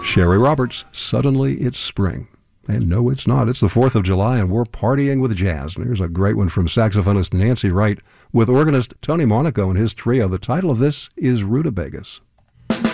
Sherry Roberts, Suddenly It's Spring. And no, it's not. It's the 4th of July, and we're partying with jazz. And here's a great one from saxophonist Nancy Wright with organist Tony Monaco and his trio. The title of this is Rutabagas.